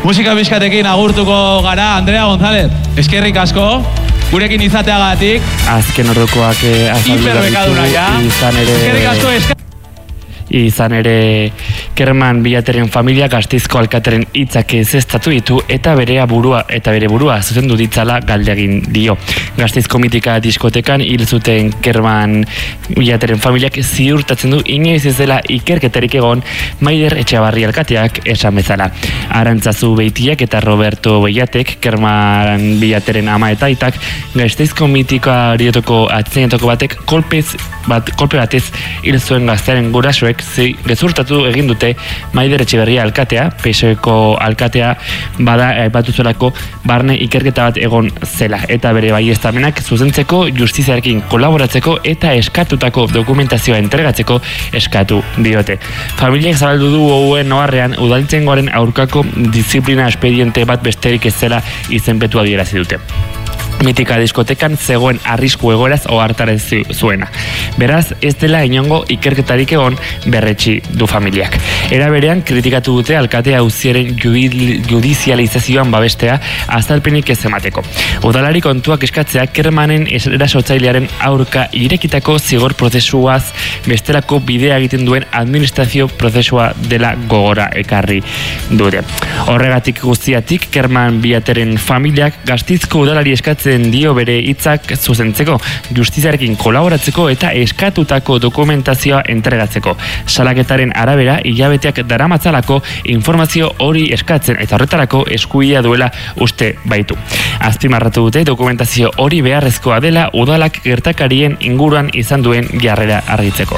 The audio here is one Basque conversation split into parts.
musika bizkatekin agurtuko gara. Andrea González, eskerrik asko, gurekin izateagatik. Azken ordukoak hiperbekaduna, ja. Eskerrik asko, Izan ere, Kerman Billateren familia Gasteizko alkateren hitzak ezeztatu ditu eta bere burua zuzendu ditzala galdegin dio. Gasteizko mitika diskotekan hil zuten Kerman Billateren familiak ziurtatzen du inoiz ez dela ikerketarik egon Maider Etxebarri alkateak esan bezala. Arantzazu Beitiak eta Roberto Bellatek, Kerman Billateren ama eta aitak, Gasteizko mitika ariotoko atzenetako batek kolpe batez hil zuen gaztearen gurasoek gezurtatu egin dute Maider Etxeberria alkatea, PSOeko alkatea bada aipatu zuelako barne ikerketa bat egon zela eta bere baieztamenak zuzentzeko, justiziarekin kolaboratzeko eta eskatutako dokumentazioa entregatzeko eskatu diote. Familiak zabaldu du hauen oharrean udaltzaingoaren aurkako disiplina espediente bat besterik ez zela izenpetu adierazi dute. Mitika diskotekan zegoen arrisku egoeraz ohartarazi zuena. Beraz, ez dela inongo ikerketarik egon berretsi du familiak. Era berean kritikatu dute alkatea auziaren judizializazioan babestea azalpenik ez emateko. Udalari kontuak eskatzea Kermanen erasotzailearen aurka irekitako zigor prozesuaz bestelako bidea egiten duen administrazio prozesua dela gogora ekarri dute. Horregatik guztiatik Kerman Billateren familiak Gasteizko udalari eskatzen dio bere hitzak zuzentzeko, justiziarekin kolaboratzeko eta eskatutako dokumentazioa entregatzeko. Salaketaren arabera, hilabeteak daramatzalako informazio hori eskatzen eta horretarako eskubidea duela uste baitu. Azpimarratu dute dokumentazio hori beharrezkoa dela udalak gertakarien inguruan izan duen jarrera argitzeko.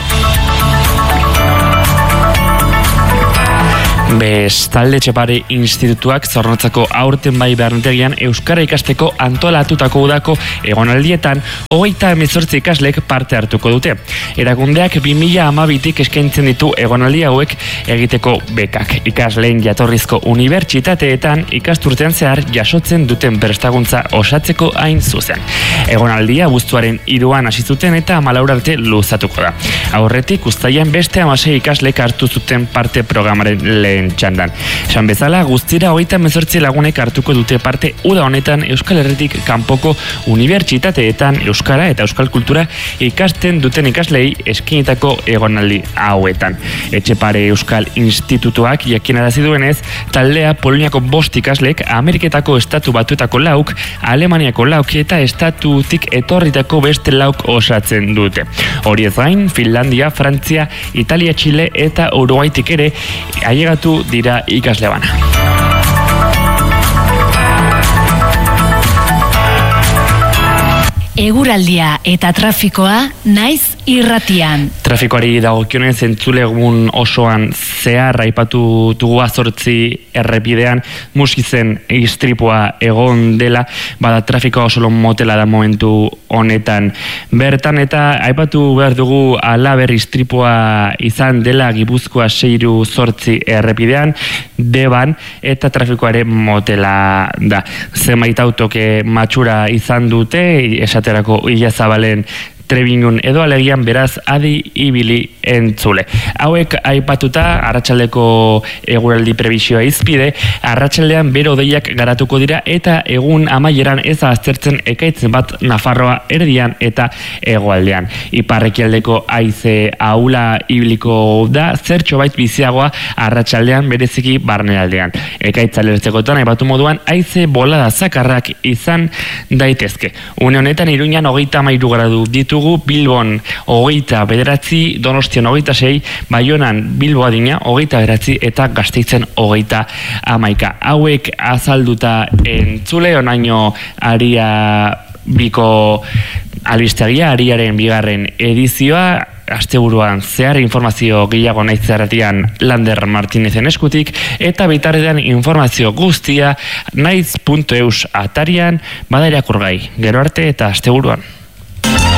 Bestalde Etxepare Institutuak Zornotzako aurten bai Bernetegian euskara ikasteko antolatutako udako egonaldietan 38 ikaslek parte hartuko dute. Erakundeak 2012tik eskaintzen ditu egonaldi hauek egiteko bekak. Ikasleen jatorrizko unibertsitateetan ikasturtean zehar jasotzen duten prestakuntza osatzeko hain zuzen. Egonaldia abuztuaren 3an hasi zuten eta 14 arte luzatuko da. Aurretik uztailean beste 16 ikaslek hartu zuten parte programaren lehen txandan. Esan bezala, guztira 38 lagunek hartuko dute parte uda honetan Euskal Herritik kanpoko unibertsitateetan euskara eta euskal kultura ikasten duten ikaslei eskainitako egonaldi hauetan. Etxepare Euskal Institutuak jakinarazi duenez, taldea Poloniako 5 ikaslek, Ameriketako estatu batuetako 4, Alemaniako 4 eta estatutik etorritako beste 4 osatzen dute. Horiez gain, Finlandia, Frantzia, Italia, Chile eta Uruguaitik ere ailegatu dira ikasle bana. Eguraldia eta trafikoa naiz irratian. Trafikoari dagokionez entzule egun osoan zehar aipatu dugu 8 errepidean Muskizen istripua egon dela, bada trafikoa oso motela da momentu honetan bertan eta aipatu behar dugu Alaber istripua izan dela Gipuzkoa 6-8 errepidean Deban eta trafikoare motela da. Zenbait autoke matxura izan dute, esaterako Ilazabalen Trebingun edo Alegian, beraz adi ibili entzule. Hauek aipatuta arratsaldeko eguraldi prebisioa izpide, arratsaldean bero hodeiak garatuko dira eta egun amaieran ez aztertzen ekaitzen bat Nafarroa erdian eta hegoaldean. Iparrekialdeko haize ahula ibiliko da, zertxo bait biziagoa arratsaldean bereziki barnealdean. Ekaitza lertzekotan aipatu moduan haize bolada zakarrak izan daitezke. Une honetan Iruñan 33 gradu ditugu, Bilbon 29, Donostian 26, Baionan Bilbo adina 29 eta Gasteizen 31. Hauek azalduta entzule, onaino aria biko albistegia, ariaren 2. edizioa, asteburuan zehar informazio gehiago naiz zerratian Lander Martinezen eskutik eta bitartean informazio guztia naiz.eus atarian bada irakurgai. Gero arte eta asteburuan.